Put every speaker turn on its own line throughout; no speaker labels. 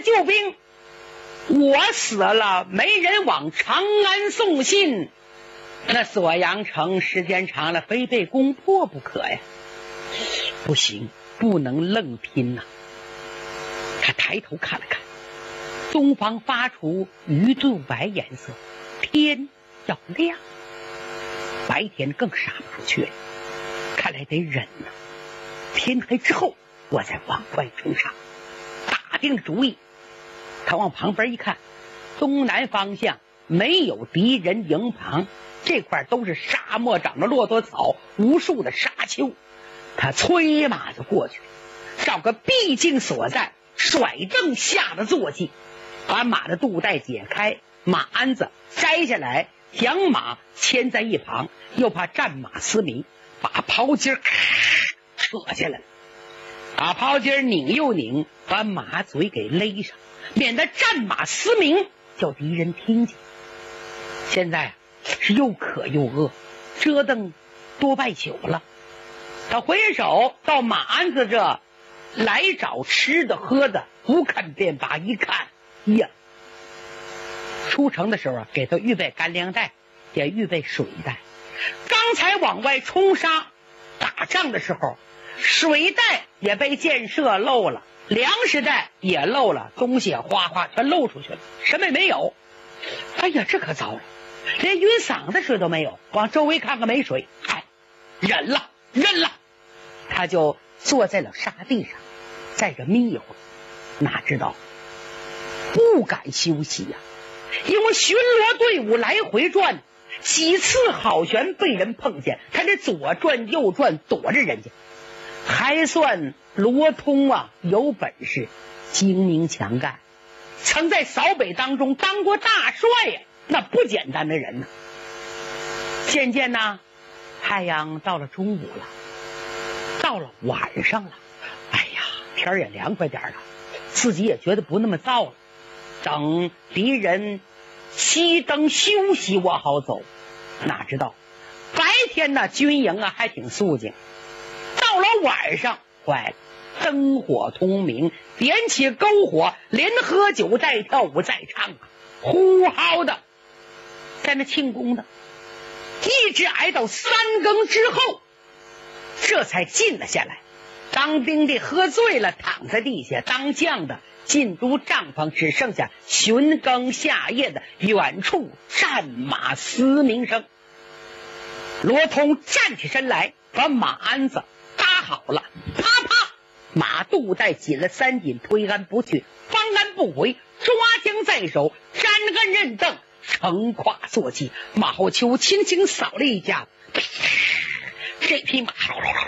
救兵，我死了没人往长安送信，那锁阳城时间长了非被攻破不可呀。不行，不能愣拼呐。他抬头看了看，东方发出鱼肚白颜色，天要亮，白天更杀不出去了，看来得忍呐。天黑之后我再往外冲杀。打定了主意，他往旁边一看，东南方向没有敌人营旁，这块都是沙漠长的骆驼草，无数的沙丘。他催马就过去，找个僻静所在，甩正下的坐骑，把马的肚带解开，马鞍子摘下来，将马牵在一旁，又怕战马嘶鸣，把袍襟扯下来，把袍襟拧又拧，把马嘴给勒上，免得战马嘶鸣叫敌人听见。现在是又渴又饿，折腾多半宿了。他回手到马鞍子这来找吃的喝的，不看便罢，一看呀，出城的时候给他预备干粮袋，也预备水袋。刚才往外冲杀打仗的时候，水袋也被箭射漏了，粮食袋也漏了，东西哗哗全漏出去了，什么也没有。哎呀，这可糟了，连晕嗓子水都没有，往周围看看没水，忍了。他就坐在了沙地上，在这眯一会儿，哪知道不敢休息呀，因为巡逻队伍来回转，几次好悬被人碰见，他得左转右转躲着人家。还算罗通啊有本事，精明强干，曾在扫北当中当过大帅呀，那不简单的人呢。渐渐呢，太阳到了中午了，到了晚上了，哎呀，天也凉快点了，自己也觉得不那么燥了。等敌人熄灯休息，我好走。哪知道白天呢，军营啊还挺肃静，到了晚上坏了，灯火通明，点起篝火，连喝酒带跳舞带唱啊，呼号的在那庆功的，一直挨到3更之后，这才静了下来。当兵的喝醉了，躺在地下；当将的进入帐篷，只剩下巡更下夜的远处战马嘶鸣声。罗通站起身来，把马鞍子搭好了，啪啪，马肚带紧了3紧，推鞍不去，方鞍不回，抓将在手，沾鞍认镫，乘胯坐骑。马后丘轻轻扫了一下，这匹马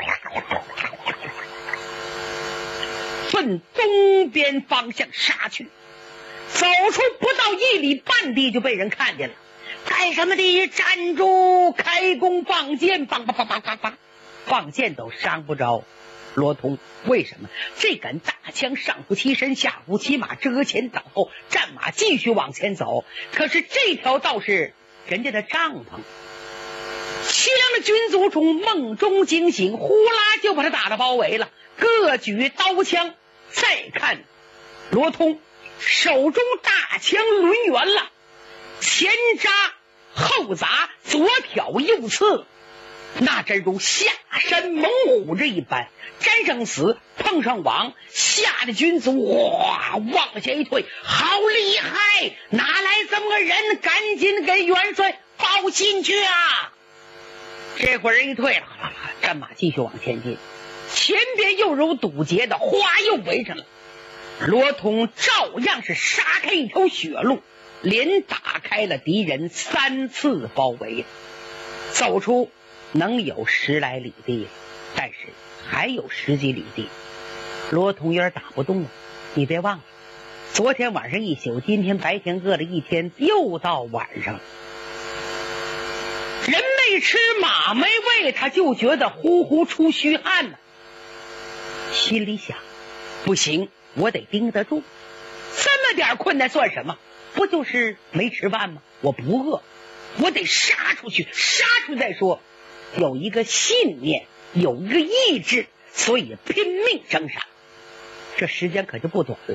奔东边方向杀去，走出不到1里半地就被人看见了。干什么的？站住！开弓放箭！梆梆梆梆梆梆，放箭都伤不着罗通。为什么？这杆大枪上扶其身，下扶其马，遮前挡后，战马继续往前走。可是这条道是人家的帐篷，凄凉的军卒从梦中惊醒，呼啦就把他打得包围了，各举刀枪。再看罗通手中大枪抡圆了，前扎后砸，左挑右刺，那真如下山猛虎这一般，沾上死碰上网，吓得军卒哇往下一退，好厉害，哪来这么个人？赶紧给元帅报信去啊！这会儿人一退了，战马继续往前进，前边又如堵截的花又围上了。罗通照样是杀开一条血路，连打开了敌人3次包围，走出能有10来里地，但是还有10几里地，罗通有点打不动了。你别忘了，昨天晚上一宿，今天白天饿了一天，又到晚上了，人没吃马没喂，他就觉得呼呼出虚汗了。心里想，不行，我得盯得住，这么点困难算什么？不就是没吃饭吗？我不饿，我得杀出去，杀出去再说。有一个信念，有一个意志，所以拼命征杀。这时间可就不短了。